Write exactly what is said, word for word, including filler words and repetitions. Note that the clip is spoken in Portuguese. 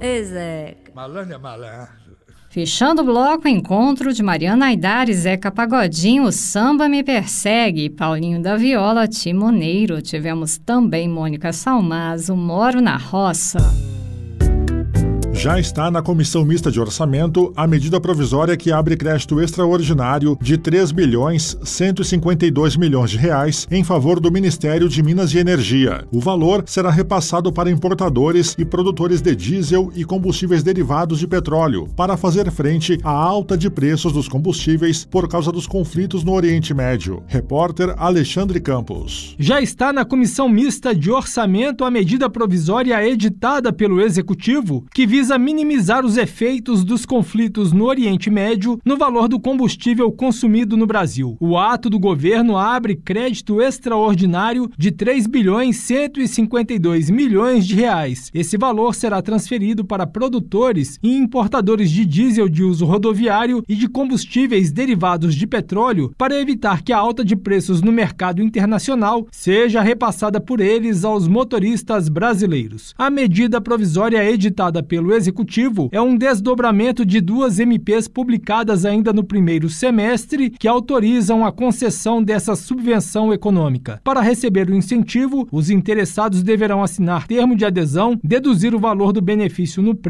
Ei, Zeca. Malandro é malandro. Fechando o bloco, encontro de Mariana Aidar e Zeca Pagodinho, o Samba Me Persegue, Paulinho da Viola, Timoneiro. Tivemos também Mônica Salmazo, Moro na Roça. Já está na Comissão Mista de Orçamento a medida provisória que abre crédito extraordinário de três bilhões cento e cinquenta e dois milhões de reais em favor do Ministério de Minas e Energia. O valor será repassado para importadores e produtores de diesel e combustíveis derivados de petróleo para fazer frente à alta de preços dos combustíveis por causa dos conflitos no Oriente Médio. Repórter Alexandre Campos. Já está na Comissão Mista de Orçamento a medida provisória editada pelo Executivo que visa minimizar os efeitos dos conflitos no Oriente Médio no valor do combustível consumido no Brasil. O ato do governo abre crédito extraordinário de três bilhões cento e cinquenta e dois milhões de reais. Esse valor será transferido para produtores e importadores de diesel de uso rodoviário e de combustíveis derivados de petróleo para evitar que a alta de preços no mercado internacional seja repassada por eles aos motoristas brasileiros. A medida provisória editada pelo Executivo é um desdobramento de duas M Ps publicadas ainda no primeiro semestre que autorizam a concessão dessa subvenção econômica. Para receber o incentivo, os interessados deverão assinar termo de adesão, deduzir o valor do benefício no preço